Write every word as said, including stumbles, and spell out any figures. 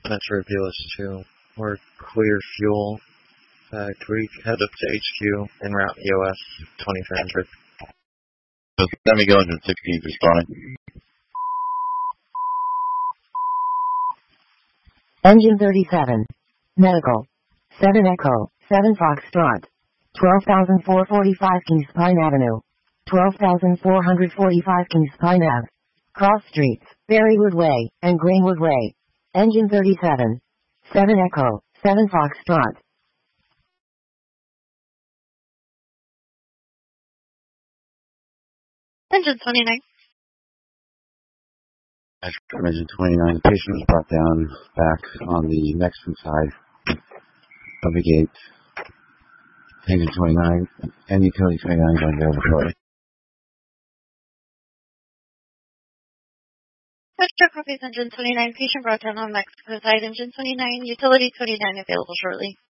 Metro Bulis two. We're clear fuel. In fact, we head up to H Q en route E O S twenty-three hundred. So let me go into sixteen responding. Engine thirty-seven. Medical. seven Echo. seven Foxtrot. twelve thousand four hundred forty-five Kings Pine Avenue. twelve thousand four hundred forty-five Kings Pine Ave. Cross Streets, Berrywood Way, and Greenwood Way. Engine thirty-seven. seven Echo. seven Foxtrot. Engine twenty-nine. From engine twenty-nine, the patient was brought down back on the Mexican side of the gate. Engine twenty-nine and utility twenty-nine going available shortly. Metro copies engine twenty-nine. Patient brought down on Mexico side. Engine twenty-nine. Utility twenty-nine available shortly.